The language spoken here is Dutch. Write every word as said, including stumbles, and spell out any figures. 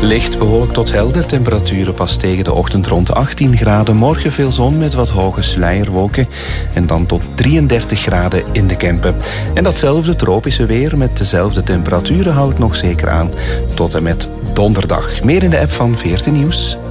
Licht bewolkt tot helder, temperaturen pas tegen de ochtend rond achttien graden. Morgen veel zon met wat hoge sluierwolken. En dan tot drieëndertig graden in de Kempen. En datzelfde tropische weer met dezelfde temperaturen houdt nog zeker aan tot en met donderdag. Meer in de app van veertien Nieuws.